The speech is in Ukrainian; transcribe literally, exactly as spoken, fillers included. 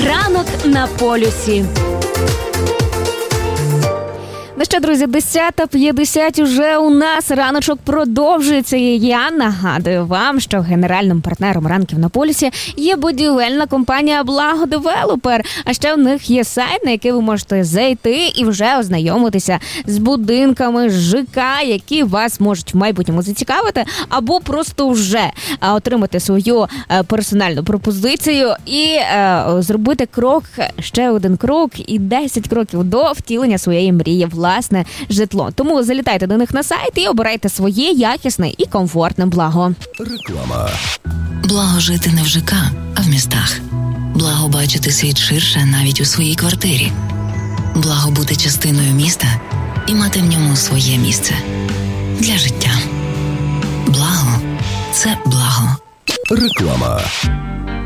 Ранок на полюсі. Ну що, друзі, десята п'ятдесят уже у нас. Раночок продовжується. І я нагадую вам, що генеральним партнером ранків на полюсі є будівельна компанія «Благодевелопер». А ще в них є сайт, на який ви можете зайти і вже ознайомитися з будинками, з ЖК, які вас можуть в майбутньому зацікавити, або просто вже отримати свою персональну пропозицію і е, зробити крок, ще один крок і десять кроків до втілення своєї мрії, власне житло. Тому залітайте до них на сайт і обирайте своє якісне і комфортне благо. Реклама. Благо жити не в ЖК, а в містах. Благо бачити світ ширше навіть у своїй квартирі. Благо бути частиною міста і мати в ньому своє місце. Для життя. Благо – це благо. Реклама.